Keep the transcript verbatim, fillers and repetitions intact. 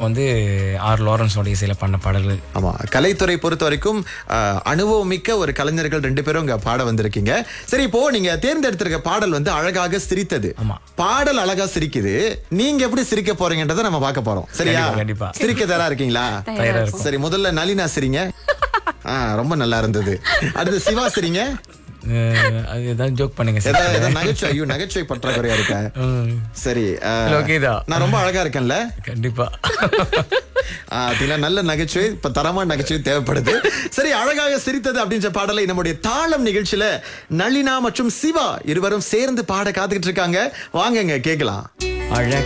வந்து ஆர் லாரன்ஸோட இசையில பண்ண பாடல்கள். ஆமா, கலைத்துறை பொறுத்த வரைக்கும் அஹ், அனுபவம் மிக்க ஒரு கலைஞர்கள் ரெண்டு பேரும் இங்க பாட வந்திருக்கீங்க. சரி, இப்போ நீங்க தேர்ந்தெடுத்திருக்க பாடல் வந்து அழகாக சிரித்தது. ஆமா. பாடல் அழகா சிரிக்குது, நீங்க எப்படி சிரிக்க போறீங்கன்றதை நம்ம பார்க்க போறோம். சரியா? கண்டிப்பா, கண்டிப்பா. சிரிக்க தயாரா இருக்கீங்களா? தயாரா இருக்கும். சரி, முதல்ல நளினா சிரிங்க. ஆ, ரொம்ப நல்லா இருந்தது. அடுத்து சிவா சிரிங்க. அஹ், அது ஏதாவது ஜோக் பண்ணுங்க சார். ஏதாவது ஏதாவது நகைச்சுவை. ஐயோ, நகைச்சுவை பற்றாக்குறையா இருக்க. சரி, அஹ், ஓகேதா? நான் ரொம்ப அழகா இருக்கேன்ல? கண்டிப்பா. அப்படின்னா நல்ல நகைச்சுவை, இப்ப தரமான நகைச்சுவை தேவைப்படுது. சரி, அழகாக சிரித்தது அப்படின்ற பாடலை நம்முடைய தாளம் நிகழ்ச்சியில நளினா மற்றும் சிவா இருவரும் சேர்ந்து பாட காத்துக்கிட்டு இருக்காங்க. வாங்கங்க கேக்கலாம். அழகா